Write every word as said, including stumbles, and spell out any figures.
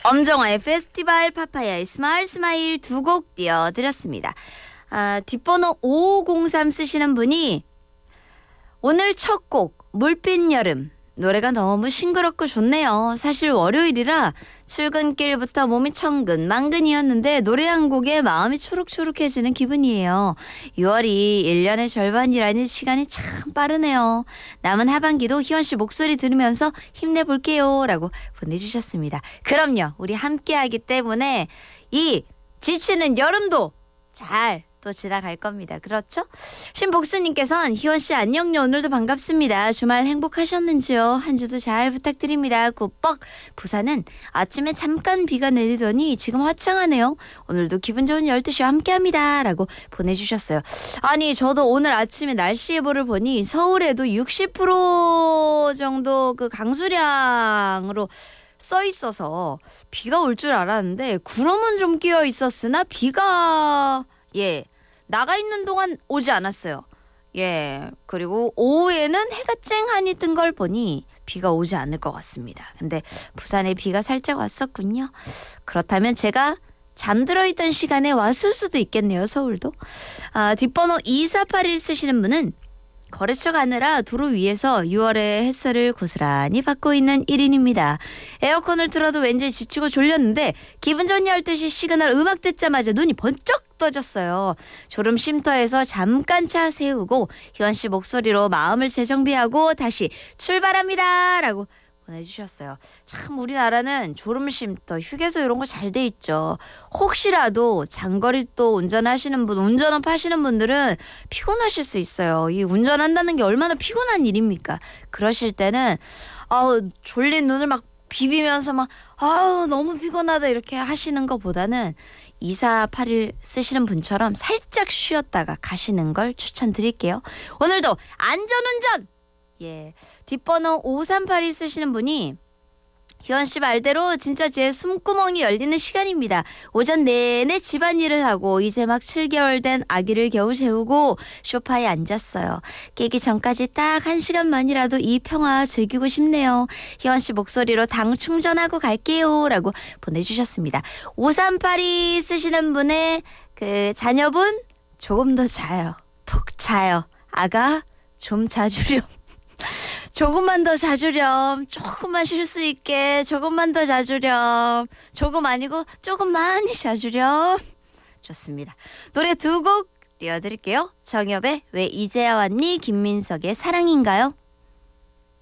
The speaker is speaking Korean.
엄정화의 페스티벌, 파파야의 스마일 스마일 두 곡 띄워드렸습니다. 아, 뒷번호 오오공삼 쓰시는 분이 오늘 첫 곡 물빛 여름 노래가 너무 싱그럽고 좋네요. 사실 월요일이라 출근길부터 몸이 천근만근이었는데 노래 한 곡에 마음이 초록초록해지는 기분이에요. 유월이 일 년의 절반이라는 시간이 참 빠르네요. 남은 하반기도 희원씨 목소리 들으면서 힘내볼게요 라고 보내주셨습니다. 그럼요. 우리 함께하기 때문에 이 지치는 여름도 잘 또 지나갈 겁니다. 그렇죠? 신복수님께서는 희원씨 안녕요. 오늘도 반갑습니다. 주말 행복하셨는지요? 한 주도 잘 부탁드립니다. 굿뻑. 부산은 아침에 잠깐 비가 내리더니 지금 화창하네요. 오늘도 기분 좋은 열두 시와 함께합니다. 라고 보내주셨어요. 아니 저도 오늘 아침에 날씨 예보를 보니 서울에도 육십 퍼센트 정도 그 강수량으로 써 있어서 비가 올 줄 알았는데 구름은 좀 끼어 있었으나 비가 예 나가 있는 동안 오지 않았어요. 예 그리고 오후에는 해가 쨍하니 뜬 걸 보니 비가 오지 않을 것 같습니다. 근데 부산에 비가 살짝 왔었군요. 그렇다면 제가 잠들어 있던 시간에 왔을 수도 있겠네요. 서울도. 아, 뒷번호 이사팔일 쓰시는 분은 거래처 가느라 도로 위에서 유월의 햇살을 고스란히 받고 있는 일 인입니다. 에어컨을 틀어도 왠지 지치고 졸렸는데 기분 좋은 열두 시 시그널 음악 듣자마자 눈이 번쩍 떠졌어요. 졸음 쉼터에서 잠깐 차 세우고 희원씨 목소리로 마음을 재정비하고 다시 출발합니다 라고 보내주셨어요. 참 우리나라는 졸음 쉼터, 휴게소 이런 거 잘 돼 있죠. 혹시라도 장거리 또 운전하시는 분, 운전업 하시는 분들은 피곤하실 수 있어요. 이 운전한다는 게 얼마나 피곤한 일입니까? 그러실 때는 아우 졸린 눈을 막 비비면서 막 아우 너무 피곤하다 이렇게 하시는 것보다는 이사팔일 쓰시는 분처럼 살짝 쉬었다가 가시는 걸 추천드릴게요. 오늘도 안전운전! 예, 뒷번호 오삼팔이 쓰시는 분이 희원씨 말대로 진짜 제 숨구멍이 열리는 시간입니다. 오전 내내 집안일을 하고 이제 막 칠 개월 된 아기를 겨우 재우고 소파에 앉았어요. 깨기 전까지 딱 한 시간만이라도 이 평화 즐기고 싶네요. 희원씨 목소리로 당 충전하고 갈게요 라고 보내주셨습니다. 오삼팔이 쓰시는 분의 그 자녀분 조금 더 자요. 푹 자요. 아가 좀 자주렴. 조금만 더 자주렴. 조금만 쉴 수 있게 조금만 더 자주렴. 조금 아니고 조금 많이 자주렴. 좋습니다. 노래 두 곡 띄워드릴게요. 정엽의 왜 이제야 왔니? 김민석의 사랑인가요?